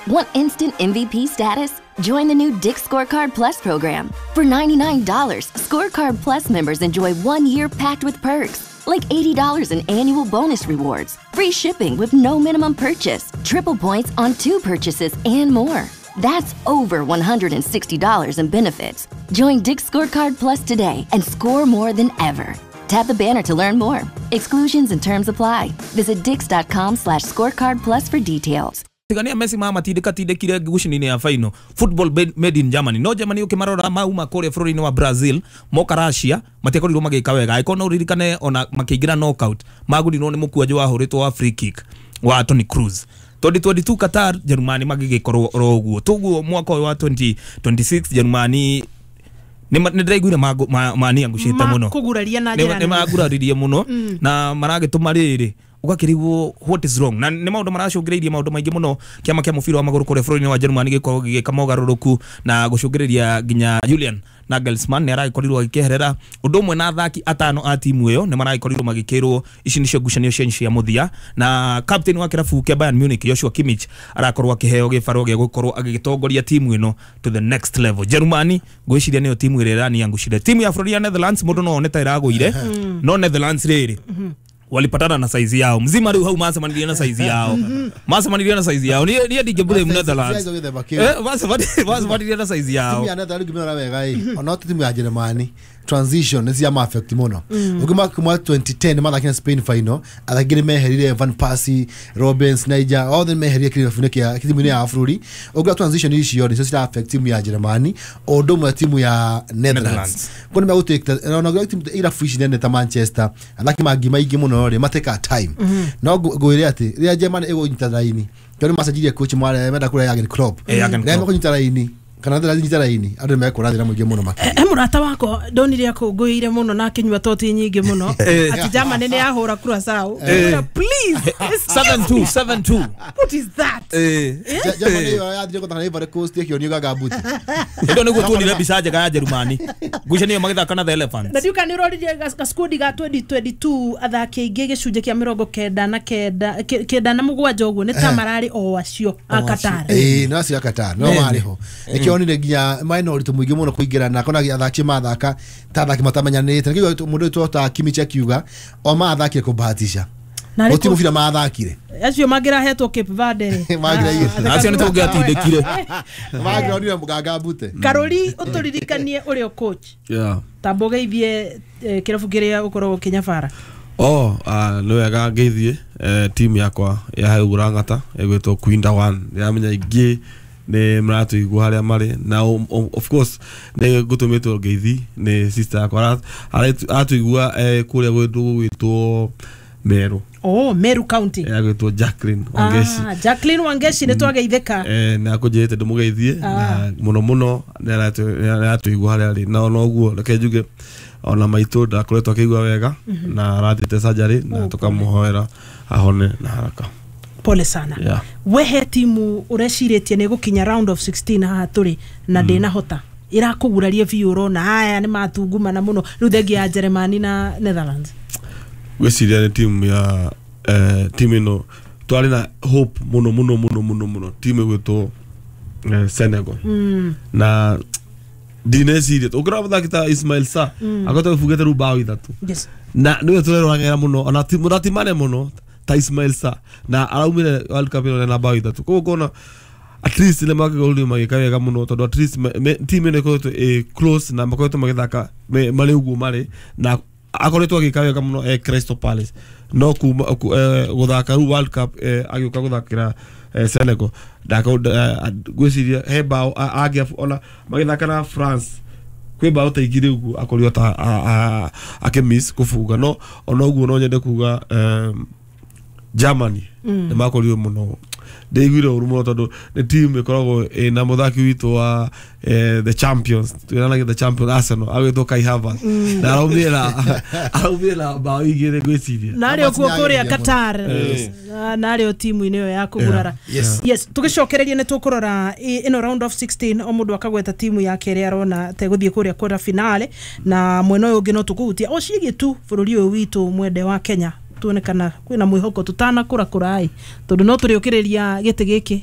Want instant MVP status? Join the new Dick's Scorecard Plus program. For $99, Scorecard Plus members enjoy 1 year packed with perks, like $80 in annual bonus rewards, free shipping with no minimum purchase, triple points on 2 purchases, and more. That's over $160 in benefits. Join Dick's Scorecard Plus today and score more than ever. Tap the banner to learn more. Exclusions and terms apply. Visit dix.com/scorecardplus for details. Tigania Messi mama tidekire gushini ya final football made in Germany no Germany ukimarora mauma kore florine wa Brazil moka Russia matekoriro magika wega ikono uririkane ona makigira knockout magurino ni mukuaje wa horitwo wa free kick wa Toni Kroos 2022 Qatar Germany magigikorwo roguo tuguo mwaka wa 2026 Germany nĩndĩraiguire mani angushite muno kuguraria na njĩra nĩ maguraririe muno na maragĩtũma rĩrĩ ugakirigwo what is wrong na nĩ maũndũ maracũngĩrĩirie maũndũ maingĩ muno kiama kia mũbira wa magũrũ kũrĩa bũrũri-inĩ wa Germany gĩkorwo gĩgĩka mogarũrũku na gũcũngĩrĩria nginya Julian Nagelsmann nĩ aragĩkorirwo agĩkeherera ũndũ ũmwe na athaki atano a timu ĩyo nĩ maragĩkorirwo magĩkĩrwo ici nĩcio ngucanio cia mũthia na captain wa kĩrabu kĩa Bayern Munich Joshua Kimmich arakorwo akĩheo gĩbarũ gĩa gũkorwo agĩgĩtongoria timu ĩno to the next level. Germany gwĩciria nĩyo timu ĩrĩa ĩraniangucire timu ya bũrũri ya Netherlands mũndũ no one ta ĩragũire no Netherlands rĩrĩ walipatana na size yao mzima leo hau masamanilia na size yao masamanilia na size yao ni ndingebule Netherlands masamanilia na size yao timu ya Netherlands gimera wega ona timu ya Germany transition is ya affect muno ukima kuma 2010 mathakina Spain final athagire meherire Van Persie Robins Niger all the meherire kirifunike timu ya Afrori uga transition ici yori so affect timu ya Germany odomo timu ya Netherlands kone maguteka ona timu ira fish nene ta Manchester athaki magi maigi muno ri mateka time no goire ati ria Germany ego nyitaraini kone masajirie coach mwale menda kure ya Klopp ndio nyitaraini kana ndara nyitaraini andu mekora ndira mwige muno makiri murata wako donire akungũire muno na kinywa toti nyingi muno ati Germany ni yahura Curaçao please 7-2 what is that Germany yathire gũthaka Ivory Coast ekionio gagabuti ndio niguo tuonire bica njega ya Germany ngucanio magĩthaka na the Elephants na ndiuka ni roririe gaskudi ga 2022 athaki aingĩ gĩcunjĩ kĩa 97 ũguo nĩ tamarari o acio a Qatar no acio a Qatar no mariho onire nginya minority muingi muno kuingira na kona athaki mathaka ta athaki matamenyanite ngiyo mundu tota Kimmich akiuga o mathaki kubahatisha oti mubira mathakire acio magira hetwo Cape Verde magira acio nĩ tũngĩatindĩkire magira onire muganga mbute Karoli uturirikanie urio coach tambo geithie kirabu kĩrĩa ukorwo kinyabara no wega geithie team yakwa ya haugura ngata egwetwo Quinda 1 yamenya ingi ne mratu igwa haria mari na of course ne gutumetwo ngeithi ne sister yakwa atuigua kuria gwitwo Meru Meru County gwitwo Jacqueline Wangeshi Jacqueline Wangeshi ne twageitheka na kujete ndumugeithie na muno ne atuigua haria ri na onoguo reke njuge ona maitũ ndakoretwo akĩigua wega na arathiĩte surgery na tukamuhoera ahone na haraka. Pole sana. Wehe timu ureciretie ne gukinya round of 16 haha turi na ndina hota irakuguraria biuro na haya ni matungumana muno riu thengi ya Germany na Netherlands. Gweciria ni timu ya timu ino twari na hope muno timu gwitwo Senegal na dinesirie ukira thakita Ismail Sarr agoto fugete rubao ithatu na niwe tureroragera muno ona timu ratimane muno ta Ismail Sarr na araumire World Cup na bao ithatu kugona at least le magagoli magikawega muno tondu at least team ino ikoretwo close na makoretwo magithaka mari uguo mari na akoretwo agikawega muno Crystal Palace no guthaka World Cup agioka guthakira Senegal ndako gwiciria hebao agia ona magithaka na France kweba utaigire ugu akorio ta akemiss kufuga no ona ugu no nyende kuga Germany ne makorio muno ndeiguire urumo tondu the team ikoragwo na muthaki witu wa the champions tuiranaga the champion Arsenal agwetwo Kai Havertz na araumira bao igire gwiciria nario kuokoria Qatar nario timu ino ya kugurara yes tugicokereria ne tukurora ino round of 16 o mundu akagweta timu yake iri arona teguthie kuria quarter finale na mweno uyu ngino tukuhutia o ciigi tu bururi uyu witu mwende wa Kenya tuonekana kwina mwihoko tutana kura kurai tondu no turiukiriria giti giki